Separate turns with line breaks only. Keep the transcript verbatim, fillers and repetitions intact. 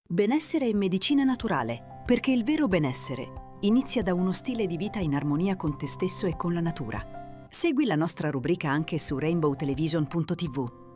Benessere e medicina naturale, perché il vero benessere inizia da uno stile di vita in armonia con te stesso e con la natura. Segui la nostra rubrica anche su rainbow television punto t v.